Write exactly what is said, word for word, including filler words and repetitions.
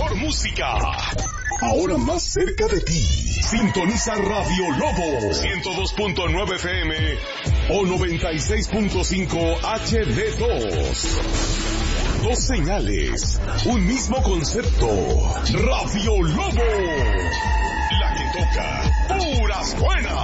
mejor música. Ahora más cerca de ti. Sintoniza Radio Lobo ciento dos punto nueve F M o noventa y seis punto cinco H D dos. Dos señales, un mismo concepto. Radio Lobo, la que toca puras buenas.